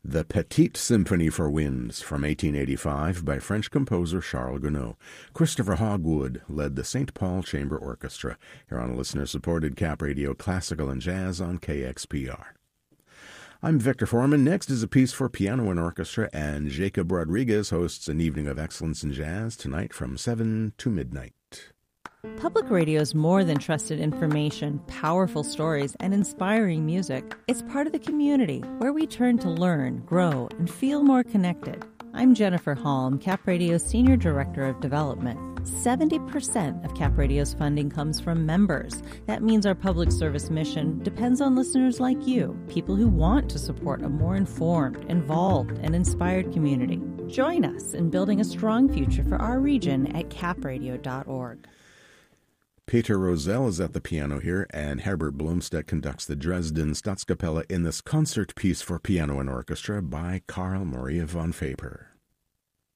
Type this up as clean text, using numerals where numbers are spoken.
The Petite Symphony for Winds from 1885 by French composer Charles Gounod. Christopher Hogwood led the St. Paul Chamber Orchestra here on listener-supported Cap Radio Classical and Jazz on KXPR. I'm Victor Foreman. Next is a piece for piano and orchestra, and Jacob Rodriguez hosts an evening of excellence in jazz tonight from 7 to midnight. Public radio is more than trusted information, powerful stories, and inspiring music. It's part of the community where we turn to learn, grow, and feel more connected. I'm Jennifer Halm, Cap Radio's Senior Director of Development. 70% of Cap Radio's funding comes from members. That means our public service mission depends on listeners like you, people who want to support a more informed, involved, and inspired community. Join us in building a strong future for our region at capradio.org. Peter Rosell is at the piano here, and Herbert Blomstedt conducts the Dresden Staatskapelle in this concert piece for piano and orchestra by Carl Maria von Faber.